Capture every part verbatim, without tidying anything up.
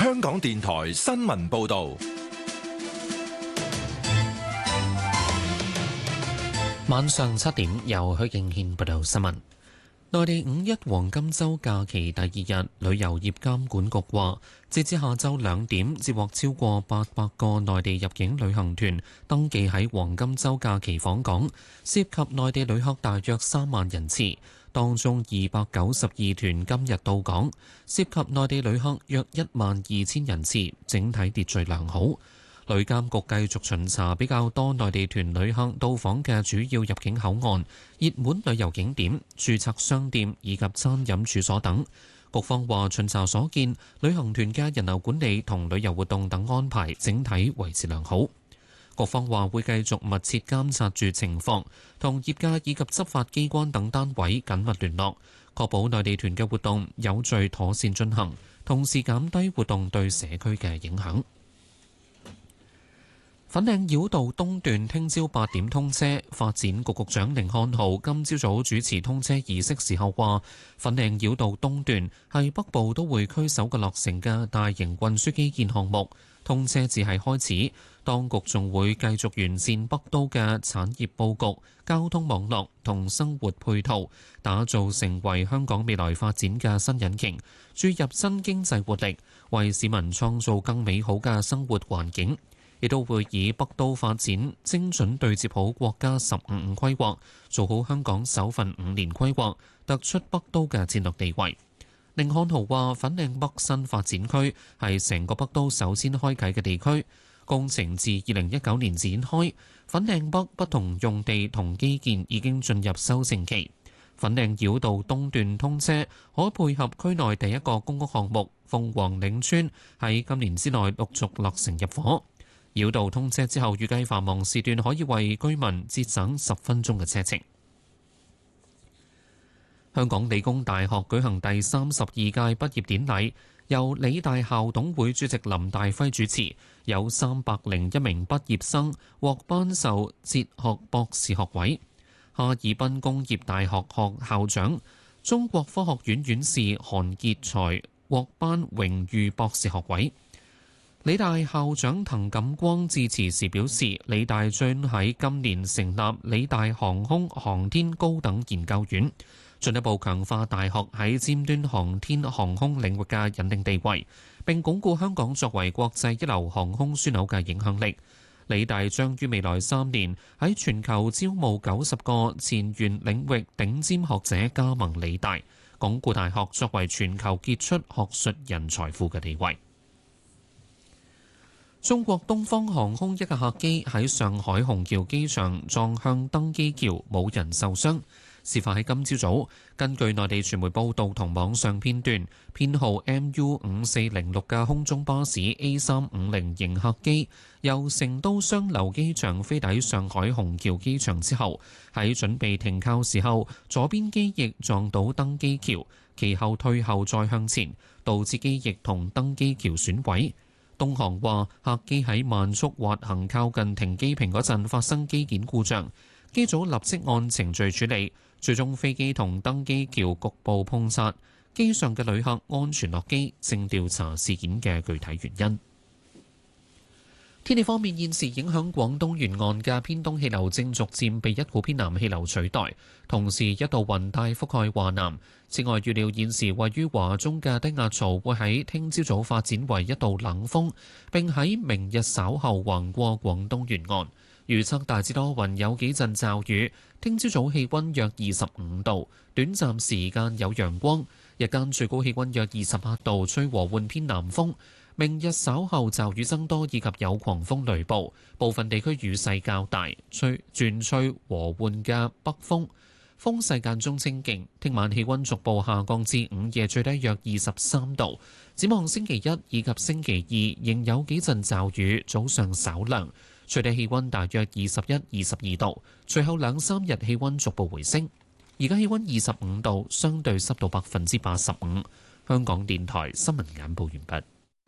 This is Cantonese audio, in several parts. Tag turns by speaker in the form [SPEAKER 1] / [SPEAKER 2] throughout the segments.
[SPEAKER 1] 香港電台新聞報道。
[SPEAKER 2] 晚上七點，由許敬軒報道新聞。內地五一黃金週假期第二日，旅遊業監管局話，截至下晝兩點，接獲超過八百個內地入境旅行團登記喺黃金週假期訪港，涉及內地旅客大約三萬人次。當中二百九十二團今日到港，涉及內地旅客約一萬二千人次，整體秩序良好。旅監局繼續巡查比較多內地團旅客到訪嘅主要入境口岸、熱門旅遊景點、註冊商店以及餐飲處所等。局方話巡查所見，旅行團嘅人流管理同旅遊活動等安排整體維持良好。局方話會繼續密切監察住情況，同業界以及執法機關等單位緊密聯絡，確保內地團嘅活動有序妥善進行，同時減低活動對社區嘅影響。粉嶺繞道東段聽朝八點通車，發展局局長甯漢豪今朝早主持通車儀式時候話，粉嶺繞道東段係北部都會區首個落成嘅大型運輸基建項目，通車只係開始，當局仲會繼續完善北都嘅產業佈局、交通網絡同生活配套，打造成為香港未來發展嘅新引擎，注入新經濟活力，為市民創造更美好嘅生活環境。亦都會以北都發展精準對接好國家十五五規劃，做好香港首份五年規劃，突出北都嘅戰略地位。甯漢豪話：粉嶺北新發展區係成個北都首先開啓嘅地區，工程自二零一九年展開，粉嶺北不同用地同基建已經進入收成期。粉嶺繞道東段通車，可配合區內第一個公屋項目鳳凰嶺村喺今年之內陸續落成入伙。繞道通車之後，預計繁忙時段可以為居民節省十分鐘嘅車程。香港理工大學舉行第三十二屆畢業典禮，由理大校董會主席林大輝主持，有三百零一名畢業生獲頒授哲學博士學位。哈爾濱工業大學學校長、中國科學院院士韓傑才獲頒榮譽博士學位。理大校長滕錦光致辭時表示，理大將喺今年成立理大航空航天高等研究院，進一步強化大學喺尖端航天航空領域嘅引領地位，並鞏固香港作為國際一流航空樞紐嘅影響力。理大將於未來三年喺全球招募九十個前沿領域頂尖學者加盟理大，鞏固大學作為全球傑出學術人才庫嘅地位。中國東方航空一架客機喺上海虹橋機場撞向登機橋，冇人受傷。事發喺今朝早，根據內地傳媒報道同網上片段，編號 M U 五四零六嘅空中巴士 A 三五零型客機由成都雙流機場飛抵上海虹橋機場之後，喺準備停靠時候，左邊機翼撞到登機橋，其後退後再向前，導致機翼同登機橋損毀。東航話，客機喺慢速滑行靠近停機坪嗰陣發生機件故障，機組立即按程序處理，最終飛機同登機橋局部碰擦，機上嘅旅客安全落機，正調查事件嘅具體原因。天氣方面，現時影響廣東沿岸嘅偏東氣流正逐漸被一股偏南氣流取代，同時一道雲帶覆蓋華南。此外，預料現時位於華中嘅低壓槽會喺聽朝早發展為一道冷鋒，並喺明日稍後橫過廣東沿岸。預測大致多雲，有幾陣驟雨。聽朝早氣温約二十五度，短暫時間有陽光，日間最高氣温約二十八度，吹和緩偏南風。明日稍後驟雨增多，以及有狂風雷暴，部分地區雨勢較大，吹轉吹和緩嘅北風，風勢間中清勁。聽晚氣温逐步下降至午夜最低約二十三度。展望星期一以及星期二仍有幾陣驟雨，早上稍涼，最低氣温大約二十一、二十二度。隨後兩三日氣温逐步回升。而家氣温二十五度，相對濕度百分之八十五。香港電台新聞簡報完畢。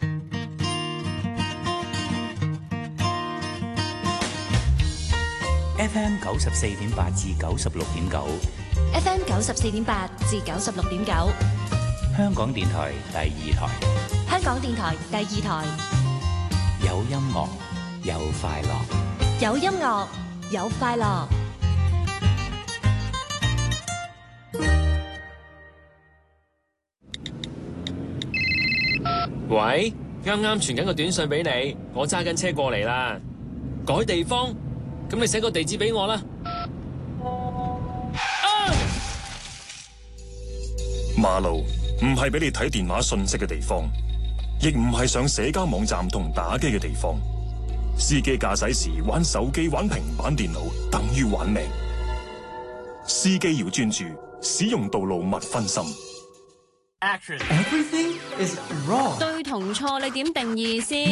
[SPEAKER 3] F M 九十四點八至九十六點九
[SPEAKER 4] ，F M 九十四點八至九十六點九，
[SPEAKER 3] 香港電台第二台。
[SPEAKER 4] 香港電台第二台。
[SPEAKER 3] 有音樂，有快樂。
[SPEAKER 4] 有音樂，有快樂。
[SPEAKER 5] 喂，啱啱傳緊個短信俾你，我揸緊車過嚟啦。改地方，咁你寫個地址俾我啦。啊！
[SPEAKER 6] 馬路唔係俾你睇電話信息嘅地方，亦唔係上社交網站同打機嘅地方。司機駕駛時玩手機、玩平板電腦，等於玩命。司機要專注，使用道路勿分心。
[SPEAKER 7] Action. Everything is wrong.
[SPEAKER 8] 對同錯你點定義先？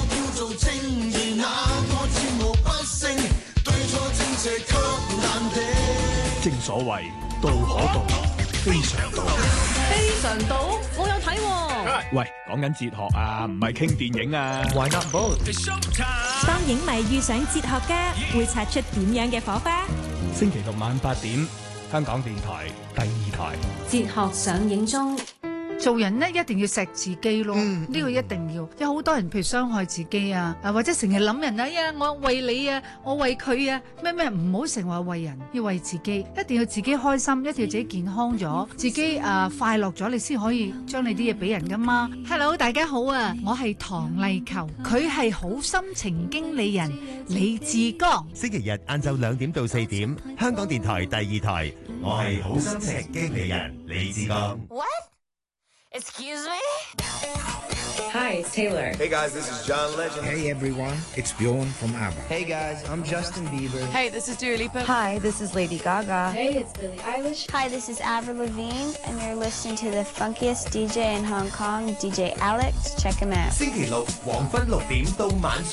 [SPEAKER 9] 正所謂道可道，非常道。
[SPEAKER 8] 非常道，我有睇喎。
[SPEAKER 9] 喂，講緊哲學啊，唔係傾電影啊。
[SPEAKER 7] Why not both?
[SPEAKER 10] 當影迷遇上哲學家，會擦出點樣嘅火花？
[SPEAKER 9] 星期六晚八點，香港電台第二台。
[SPEAKER 8] 哲學上映中。
[SPEAKER 11] 做人呢，一定要錫自己咯，呢、嗯、個一定要。有好多人譬如傷害自己啊，啊或者成日諗人，哎呀我為你啊，我為佢啊，咩咩唔好成為為人，要為自己，一定要自己開心，一定要自己健康咗，自己啊快樂咗，你先可以將你啲嘢俾人噶嘛。Hello， 大家好啊，我係唐麗球，佢係好心情經理人李志剛。
[SPEAKER 12] 星期日晏晝兩點到四點，香港電台第二台，我係好心情經理人李志剛。
[SPEAKER 13] Excuse me?
[SPEAKER 14] Hi, it's Taylor.
[SPEAKER 15] Hey guys, this is John Legend.
[SPEAKER 16] Hey everyone, it's Bjorn from ABBA.
[SPEAKER 17] Hey guys, I'm Justin Bieber.
[SPEAKER 18] Hey, this is Dua Lipa.
[SPEAKER 19] Hi, this is Lady Gaga.
[SPEAKER 20] Hey, it's Billie Eilish.
[SPEAKER 21] Hi, this is Avril Lavigne, and you're listening to the funkiest D J in Hong Kong, D J Alex. Check him out.
[SPEAKER 22] 星期六黃昏六點到晚上